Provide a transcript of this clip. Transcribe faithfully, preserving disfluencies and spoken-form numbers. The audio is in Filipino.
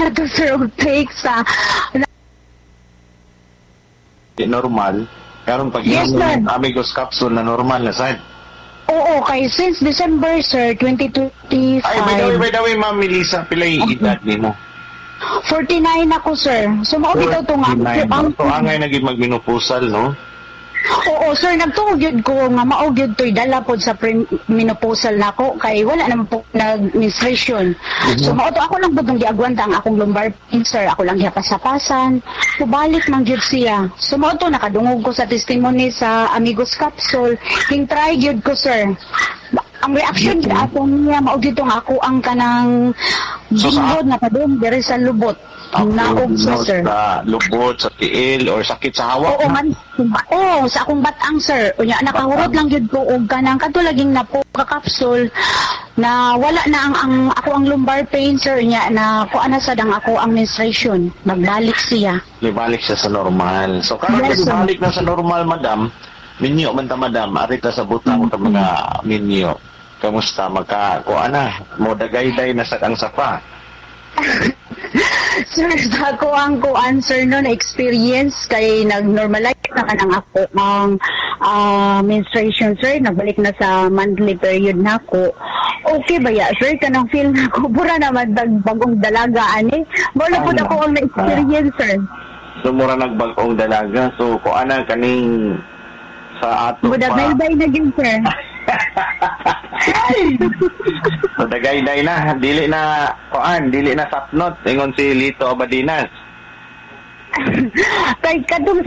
to sir og take sa normal. Karon pag Yes, inom sir. ng Amigos capsule na normal na sad. Oo, kay since December sir twenty twenty-five. Ay, by the way, by the way, Ma'am Melissa, pila yung edad nimo? forty-nine ako sir. So mao bitaw to nga ang So, angay naging magminupusal, no? Oo, sir, nagtuog yun ko nga maog yun to'y dala po sa menopausal nako kay wala naman po nag-menstruation. So, mao to ako lang po itong giagwanta ang akong lumbar pain, sir. Ako lang hiyapasapasan. So, balik mang yun siya. So, mao to nakadungog ko sa testimony sa Amigos Capsule. King try yun ko, sir. Ang reaction mm-hmm. ako niya, maog yun tong ako ang kanang bingod na padung dere sa lubot. Naog sa sir. Sa lubot, sa tiil, or sakit sa hawak? Oo, man. Oo, sa akong batang, sir. Unya, nakahurot lang yun ko og kanang katulaging na po ka-capsule na wala na ang, ang ako ang lumbar pain, sir. Unya, na kuan na sad ang ako ang menstruation. Nagbalik siya. Libalik siya sa normal. So, karang Yes, sir. libalik na sa normal, madam, minyo man ta, madam, arita sa butang mm-hmm. mga minyo. Kamusta? Magka, kuan na, modagayday na sa ang sapa. Sir, sa ako ang ko answer no na experience kay nag-normalize na kanang ako ang uh, menstruation, sir. Nagbalik na sa monthly period na ako. Okay ba ya, sir? Kanang feel na ko pura naman tag bagong dalaga ani. Wala po ako ang na-experience, sir. So, mura nagbagong dalaga. So, kung ana kaning sa ato pa... Buday na gin, sir. So, dagay-day na. Dili na, kuan, dili na sapnot. Ingon si Lito Abadinas. Kay kadung